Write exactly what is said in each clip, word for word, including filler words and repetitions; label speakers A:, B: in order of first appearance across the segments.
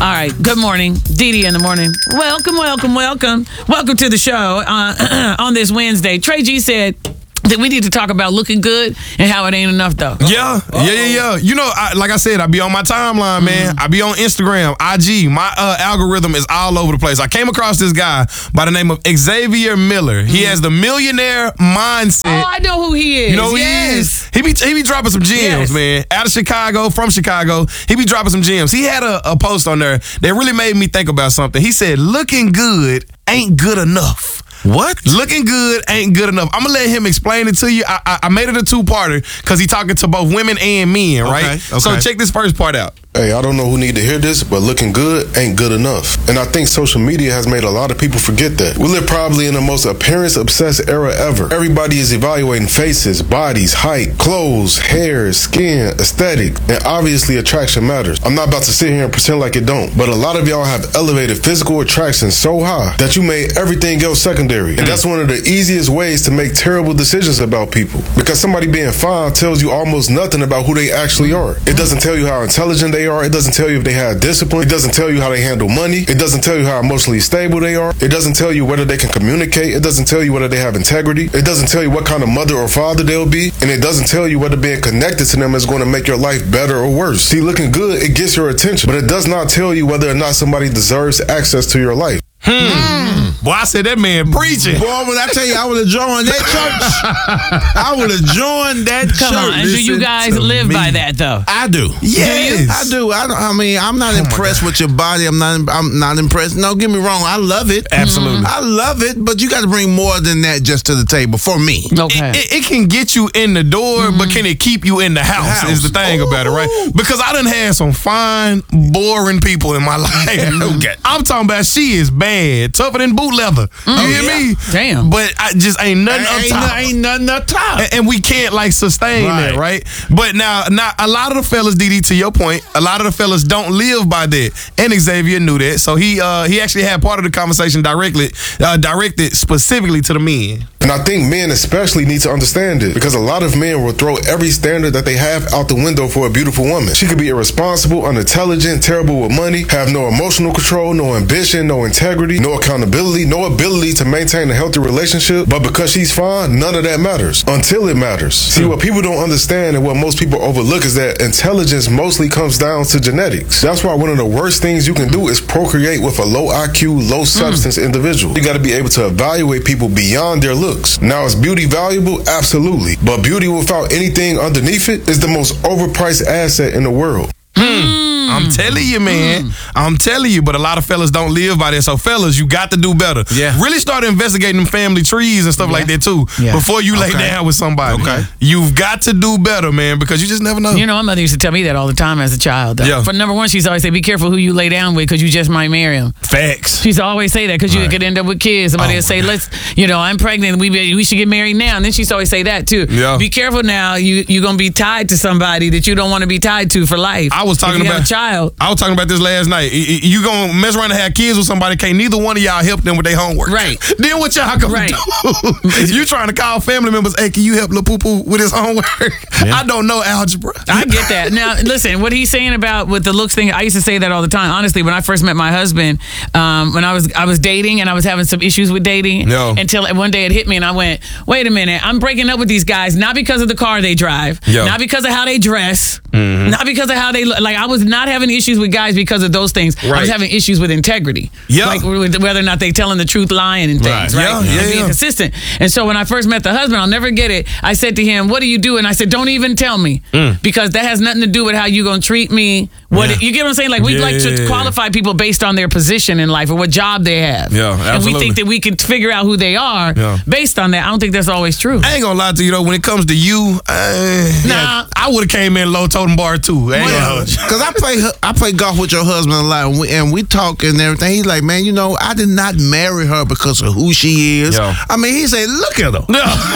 A: right. Good morning. Dee Dee in the morning. Welcome, welcome, welcome. Welcome to the show uh, on this Wednesday. Trey G said that we need to talk about looking good and how it ain't enough, though.
B: Yeah, Uh-oh. yeah, yeah, yeah. You know, I, like I said, I be on my timeline, man. Mm-hmm. I be on Instagram, I G. My uh, algorithm is all over the place. I came across this guy by the name of Xavier Miller. Mm-hmm. He has the millionaire mindset.
A: Oh, I know who he is.
B: You know who
A: yes.
B: he is? He be, he be dropping some gems, yes. man. Out of Chicago, from Chicago. He be dropping some gems. He had a, a post on there that really made me think about something. He said, looking good ain't good enough.
C: What?
B: Looking good ain't good enough. I'm going to let him explain it to you. I, I, I made it a two-parter because he's talking to both women and men, right?
C: Okay, okay.
B: So check this first part out.
D: Hey, I don't know who need to hear this, but looking good ain't good enough. And I think social media has made a lot of people forget that. We live probably in the most appearance-obsessed era ever. Everybody is evaluating faces, bodies, height, clothes, hair, skin, aesthetic, and obviously attraction matters. I'm not about to sit here and pretend like it don't, but a lot of y'all have elevated physical attraction so high that you made everything else secondary. And that's one of the easiest ways to make terrible decisions about people. Because somebody being fine tells you almost nothing about who they actually are. It doesn't tell you how intelligent they are. It doesn't tell you if they have discipline. It doesn't tell you how they handle money. It doesn't tell you how emotionally stable they are. It doesn't tell you whether they can communicate. It doesn't tell you whether they have integrity. It doesn't tell you what kind of mother or father they'll be. And it doesn't tell you whether being connected to them is going to make your life better or worse. See, looking good, it gets your attention, but it does not tell you whether or not somebody deserves access to your life.
B: Hmm. Mm. Boy, I said that man preaching.
C: Boy, when I tell you I would have joined that church, I would have joined that
A: Come
C: church.
A: Come on, do you guys live
C: me.
A: by that though?
C: I do.
B: Yes,
C: I do. I, I mean, I'm not oh impressed with your body. I'm not. I'm not impressed. No, get me wrong. I love it.
B: Absolutely,
C: I love it. But you got to bring more than that just to the table for me.
A: Okay,
B: it, it, it can get you in the door, mm-hmm. but can it keep you in the house? The house. Is the thing Ooh. About it, right? Because I done had some fine, boring people in my life. Okay, I'm talking about she is bad, tougher than boot leather. You
A: oh,
B: hear
A: yeah.
B: me?
A: Damn.
B: But I just ain't nothing
C: ain't,
B: up top.
C: Ain't nothing up top.
B: And, and we can't like sustain
C: right.
B: that, right? But now, now, a lot of the fellas, D D, to your point, a lot of the fellas don't live by that. And Xavier knew that. So he uh, he actually had part of the conversation directly uh, directed specifically to the men.
D: And I think men especially need to understand it, because a lot of men will throw every standard that they have out the window for a beautiful woman. She could be irresponsible, unintelligent, terrible with money, have no emotional control, no ambition, no integrity, no accountability, no ability to maintain a healthy relationship. But because she's fine, none of that matters until it matters. See, what people don't understand and what most people overlook is that intelligence mostly comes down to genetics. That's why one of the worst things you can do is procreate with a low I Q, low substance mm. individual. You got to be able to evaluate people beyond their looks. Now, is beauty valuable? Absolutely. But beauty without anything underneath it is the most overpriced asset in the world.
B: Hmm. I'm telling you, man. Mm. I'm telling you, but a lot of fellas don't live by that. So, fellas, you got to do better.
C: Yeah.
B: Really start investigating them family trees and stuff yeah. like that, too, yeah. before you lay
C: okay.
B: down with somebody.
C: Okay.
B: You've got to do better, man, because you just never know.
A: You know, my mother used to tell me that all the time as a child. Though.
B: Yeah.
A: For number one, she's always say, be careful who you lay down with because you just might marry him.
B: Facts.
A: She used to always say that because right. you could end up with kids. Somebody oh, would say, God. let's, you know, I'm pregnant. We we should get married now. And then she used to always say that, too.
B: Yeah.
A: Be careful now. You, you're going to be tied to somebody that you don't want to be tied to for life.
B: I was talking
A: if you
B: about
A: have a child.
B: I was talking about this last night. You gonna mess around and have kids with somebody, can't neither one of y'all help them with their homework.
A: Right.
B: Then what y'all gonna
A: right.
B: do? You trying to call family members, hey, can you help Lil Poo Poo with his homework? Yeah. I don't know algebra.
A: I get that. Now, listen, what he's saying about with the looks thing, I used to say that all the time. Honestly, when I first met my husband, um, when I was I was dating and I was having some issues with dating,
B: no.
A: until one day it hit me and I went, wait a minute, I'm breaking up with these guys not because of the car they drive, Yo. not because of how they dress, mm-hmm. not because of how they look. Like, I was not having issues with guys because of those things. Right. I was having issues with integrity.
B: Yeah.
A: Like with whether or not they telling the truth, lying and things, right?
B: right? Yeah, yeah,
A: and being
B: yeah.
A: consistent. And so when I first met the husband, I'll never get it. I said to him, what do you do? And I said, don't even tell me. Mm. Because that has nothing to do with how you're going to treat me. What
B: yeah.
A: it, you get what I'm saying? Like, we
B: yeah,
A: like to
B: yeah,
A: qualify people based on their position in life or what job they have.
B: Yeah, absolutely.
A: And we think that we can figure out who they are
B: yeah.
A: based on that. I don't think that's always true.
B: I ain't gonna lie to you, though. When it comes to you, uh,
A: nah.
B: yeah, I would have came in low totem bar, too.
C: Because I play I play golf with your husband a lot, and we, and we talk and everything. He's like, man, you know, I did not marry her because of who she is.
B: Yo.
C: I mean, he said, look at her.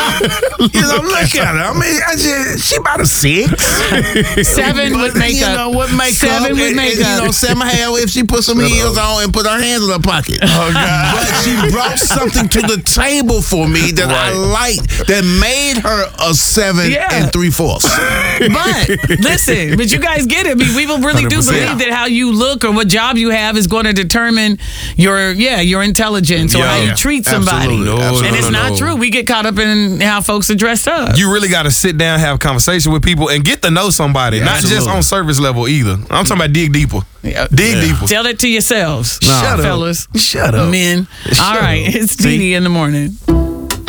C: you know, look at her. I mean, I just, she about a six.
A: Seven
C: but,
A: with makeup.
C: You know, with makeup.
A: Seven with
C: and,
A: makeup.
C: And, you know, seven hair if she put some heels on and put her hands in her pocket.
B: Oh, God.
C: But she brought something to the table for me that right. I liked that made her a seven yeah. and three fourths.
A: But listen, but you guys get it. I mean, people really one hundred percent do believe that how you look or what job you have is going to determine your yeah your intelligence or
B: Yeah.
A: how you treat somebody.
C: Absolutely.
B: No,
C: Absolutely.
A: And it's
B: no,
A: not
B: no.
A: true. We get caught up in how folks are dressed up.
B: You really got to sit down, have a conversation with people, and get to know somebody. Not just
C: absolutely.
B: on surface level either. I'm talking about dig deeper.
A: Yeah.
B: Dig deeper.
A: Tell that to yourselves,
B: Shut up.
A: fellas,
B: Shut up.
A: men.
B: Shut
A: All right,
B: up.
A: it's Dee Dee in the morning.